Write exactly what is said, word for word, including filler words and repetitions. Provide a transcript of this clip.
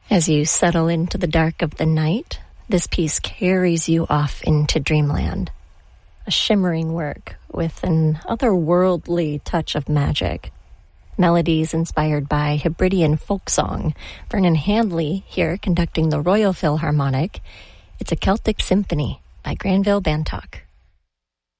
As you settle into the dark of the night, this piece carries you off into dreamland. A shimmering work with an otherworldly touch of magic. Melodies inspired by Hebridean folk song. Vernon Handley here conducting the Royal Philharmonic. It's a Celtic Symphony by Granville Bantock.